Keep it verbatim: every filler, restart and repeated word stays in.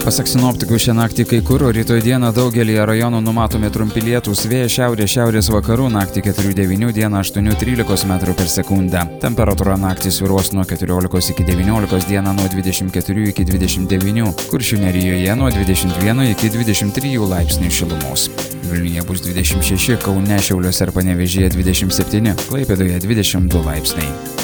Pasak sinoptikų, šią naktį kai kur, o rytoj dieną daugelį rajonų numatomi trumpi lietūs, vėjas šiaurės šiaurės vakarų, naktį keturi devyni, dieną aštuoni trylika metrų per sekundę. Temperatūra naktį svyruos nuo keturiolikos iki devyniolikos, dieną nuo dvidešimt keturių iki dvidešimt devynių, Kuršių Nerijoje nuo dvidešimt vieno iki dvidešimt trijų laipsnių šilumos. Vilniuje bus dvidešimt šeši, Kaune, Šiauliuose ir Panevėžyje dvidešimt septyni, Klaipėdoje dvidešimt du laipsniai.